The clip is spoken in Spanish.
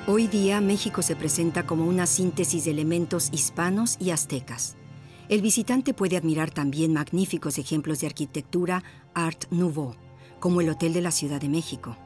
Hoy día, México se presenta como una síntesis de elementos hispanos y aztecas. El visitante puede admirar también magníficos ejemplos de arquitectura Art Nouveau, como el Hotel de la Ciudad de México.